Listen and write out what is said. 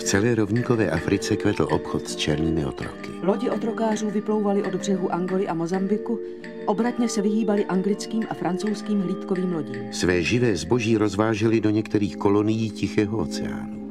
V celé rovníkové Africe kvetl obchod s černými otroky. Lodi otrokářů vyplouvaly od břehu Angoly a Mozambiku, obratně se vyhýbaly anglickým a francouzským hlídkovým lodím. Své živé zboží rozváželi do některých kolonií Tichého oceánu.